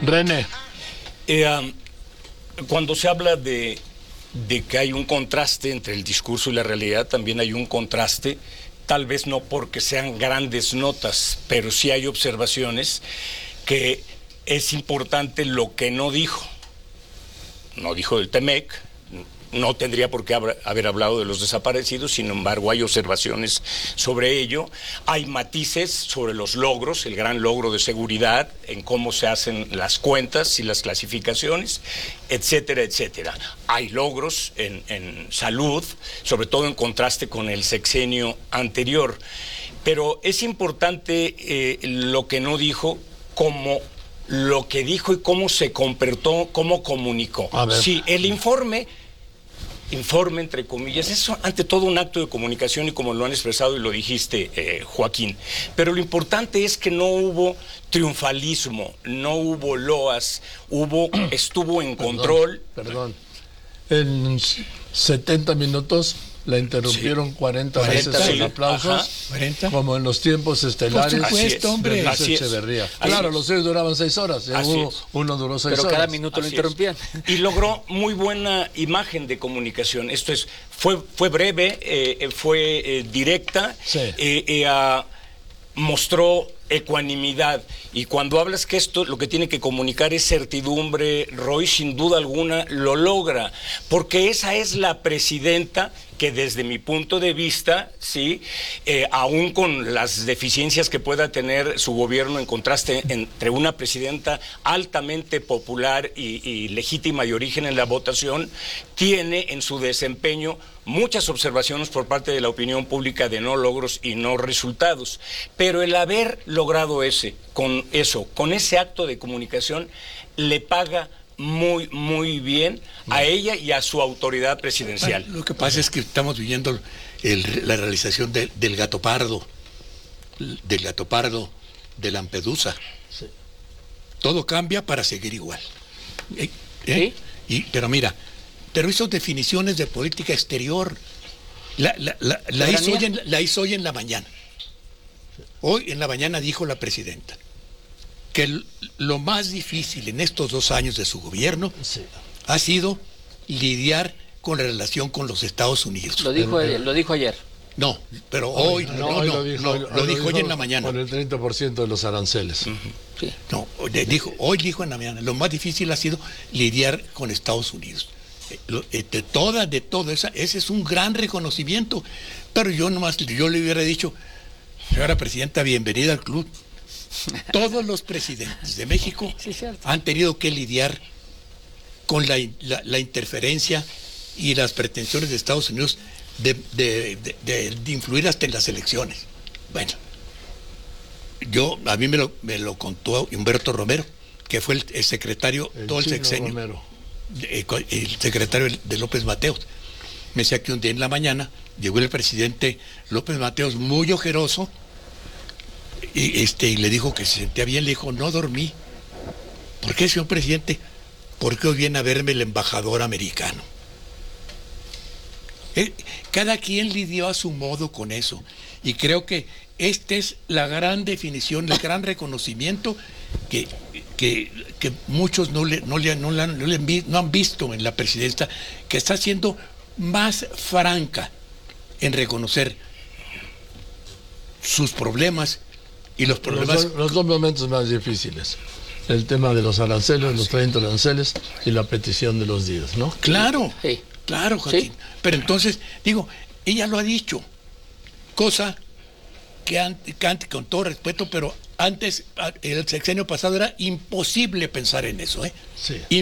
René. Cuando se habla de que hay un contraste entre el discurso y la realidad, también hay un contraste, tal vez no porque sean grandes notas, pero sí hay observaciones que es importante lo que no dijo. No dijo del Temec, no tendría por qué haber hablado de los desaparecidos, sin embargo hay observaciones sobre ello, hay matices sobre los logros, el gran logro de seguridad, en cómo se hacen las cuentas y las clasificaciones, etcétera, etcétera. Hay logros en salud, sobre todo en contraste con el sexenio anterior, pero es importante lo que no dijo, como lo que dijo y cómo se comportó, cómo comunicó. Sí, el informe entre comillas, es ante todo un acto de comunicación y como lo han expresado y lo dijiste, Joaquín. Pero lo importante es que no hubo triunfalismo, no hubo loas, estuvo en control. Perdón. En 70 minutos la interrumpieron 40 veces con aplausos, 40, como en los tiempos estelares. Por supuesto, hombre. Así Echeverría. Claro, los 6 duraban 6 horas, uno duró 6 horas. Pero cada minuto lo interrumpían. Y logró muy buena imagen de comunicación. Esto es, fue breve, fue directa, mostró ecuanimidad, y cuando hablas que esto lo que tiene que comunicar es certidumbre, Roy sin duda alguna lo logra, porque esa es la presidenta que desde mi punto de vista, sí, aún con las deficiencias que pueda tener su gobierno en contraste entre una presidenta altamente popular y legítima de origen en la votación, tiene en su desempeño muchas observaciones por parte de la opinión pública de no logros y no resultados, pero el haber logrado con ese acto de comunicación le paga muy, muy bien a ella y a su autoridad presidencial. Lo que pasa es que estamos viviendo la realización del Gato Pardo, de Lampedusa. Sí. Todo cambia para seguir igual. ¿Sí? Pero mira, esas definiciones de política exterior la hizo hoy en la mañana. Hoy en la mañana dijo la presidenta que lo más difícil en estos 2 años de su gobierno ha sido lidiar con la relación con los Estados Unidos. Lo dijo ayer. No, pero hoy lo dijo hoy en la mañana. Con el 30% de los aranceles. Sí. No, hoy dijo en la mañana, lo más difícil ha sido lidiar con Estados Unidos. De todo, ese es un gran reconocimiento. Pero yo le hubiera dicho, señora presidenta, bienvenida al club. Todos los presidentes de México han tenido que lidiar con la interferencia y las pretensiones de Estados Unidos de influir hasta en las elecciones. Bueno, a mí me lo contó Humberto Romero, que fue el secretario todo el sexenio, el secretario de López Mateos. Me decía que un día en la mañana llegó el presidente López Mateos muy ojeroso y le dijo que se sentía bien. Le dijo, no dormí. ¿Por qué, señor presidente? Porque hoy viene a verme el embajador americano. Cada quien lidió a su modo con eso, y creo que esta es la gran definición, el gran reconocimiento que muchos no han visto en la presidenta, que está siendo más franca en reconocer sus problemas y los problemas. Los 2 momentos más difíciles: el tema de los aranceles, los 30 aranceles, y la petición de los días, ¿no? Claro, sí. Claro, Joaquín. Sí. Pero entonces, ella lo ha dicho, cosa que antes, con todo respeto, pero antes, el sexenio pasado era imposible pensar en eso, Sí.